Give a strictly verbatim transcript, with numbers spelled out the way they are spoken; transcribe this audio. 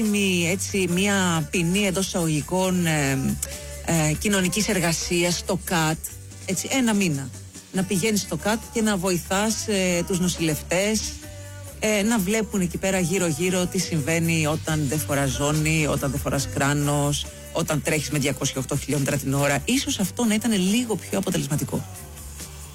έτσι μια ποινή εντός εισαγωγικών ε, ε, κοινωνικής εργασίας στο ΚΑΤ, έτσι, ένα μήνα. Να πηγαίνεις στο ΚΑΤ και να βοηθάς ε, τους νοσηλευτές ε, να βλέπουν εκεί πέρα γύρω-γύρω τι συμβαίνει όταν δεν φοράς ζώνη, όταν δεν φοράς κράνος, όταν τρέχεις με διακόσια οκτώ χιλιόμετρα την ώρα. Ίσως αυτό να ήταν λίγο πιο αποτελεσματικό.